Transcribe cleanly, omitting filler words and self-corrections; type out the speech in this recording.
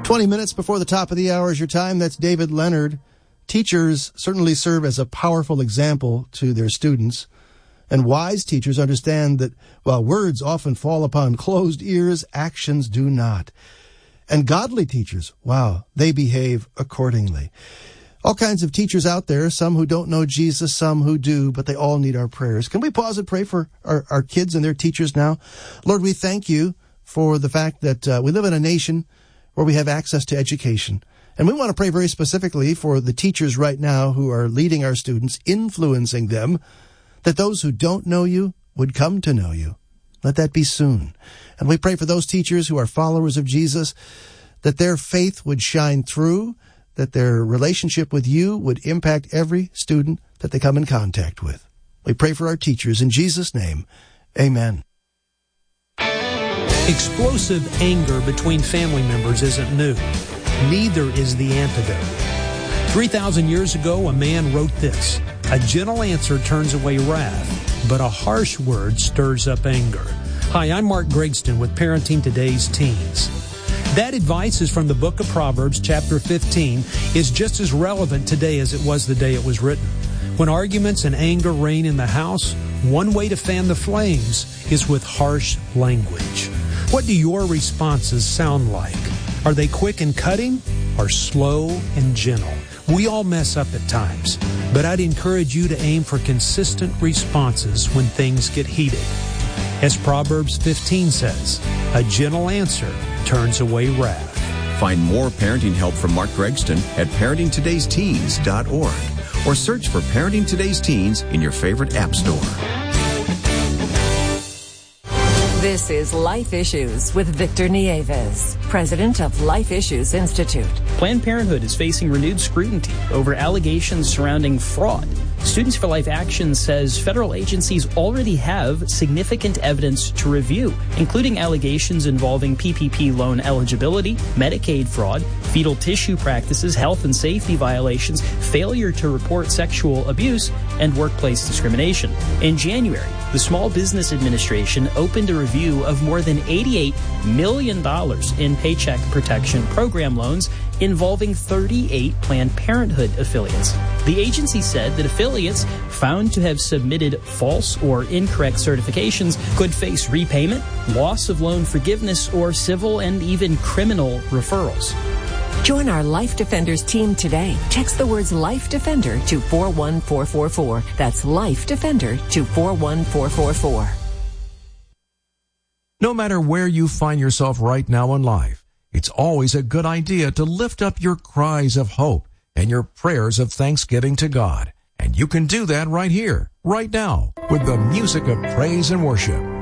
20 minutes before the top of the hour is your time. That's David Leonard. Teachers certainly serve as a powerful example to their students. And wise teachers understand that while words often fall upon closed ears, actions do not. And godly teachers, wow, they behave accordingly. All kinds of teachers out there, some who don't know Jesus, some who do, but they all need our prayers. Can we pause and pray for our kids and their teachers now? Lord, we thank you for the fact that we live in a nation where we have access to education. And we want to pray very specifically for the teachers right now who are leading our students, influencing them, that those who don't know you would come to know you. Let that be soon. And we pray for those teachers who are followers of Jesus, that their faith would shine through, that their relationship with you would impact every student that they come in contact with. We pray for our teachers in Jesus' name. Amen. Explosive anger between family members isn't new. Neither is the antidote. 3,000 years ago, a man wrote this: "A gentle answer turns away wrath, but a harsh word stirs up anger." Hi, I'm Mark Gregston with Parenting Today's Teens. That advice is from the book of Proverbs, chapter 15, is just as relevant today as it was the day it was written. When arguments and anger reign in the house, one way to fan the flames is with harsh language. What do your responses sound like? Are they quick and cutting or slow and gentle? We all mess up at times, but I'd encourage you to aim for consistent responses when things get heated. As Proverbs 15 says, a gentle answer turns away wrath. Find more parenting help from Mark Gregston at parentingtodaysteens.org or search for Parenting Today's Teens in your favorite app store. This is Life Issues with Victor Nieves, president of Life Issues Institute. Planned Parenthood is facing renewed scrutiny over allegations surrounding fraud. Students for Life Action says federal agencies already have significant evidence to review, including allegations involving PPP loan eligibility, Medicaid fraud, fetal tissue practices, health and safety violations, failure to report sexual abuse, and workplace discrimination. In January, the Small Business Administration opened a review of more than $88 million in Paycheck Protection Program loans involving 38 Planned Parenthood affiliates. The agency said that affiliates found to have submitted false or incorrect certifications could face repayment, loss of loan forgiveness, or civil and even criminal referrals. Join our Life Defenders team today. Text the words Life Defender to 41444. That's Life Defender to 41444. No matter where you find yourself right now in life, it's always a good idea to lift up your cries of hope and your prayers of thanksgiving to God. And you can do that right here, right now, with the music of praise and worship.